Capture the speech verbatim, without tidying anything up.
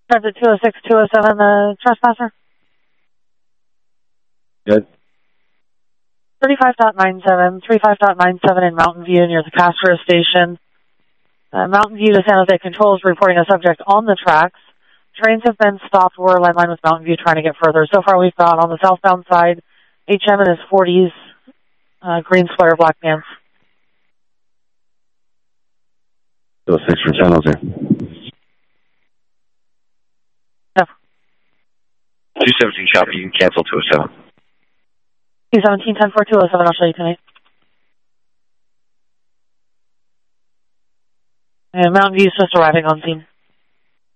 Transit two oh six, two oh seven, the trespasser. Good. thirty-five point nine seven, thirty-five point nine seven in Mountain View near the Castro station. Uh, Mountain View to San Jose Controls reporting a subject on the tracks. Trains have been stopped. We're line line with Mountain View trying to get further. So far we've got on the southbound side, H M in his forties, uh, green sweater, black pants. two oh six for San Jose. No. two seventeen copy, you can cancel two oh seven. two seventeen, ten four, two oh seven, I'll show you tonight. And Mountain View is just arriving on scene.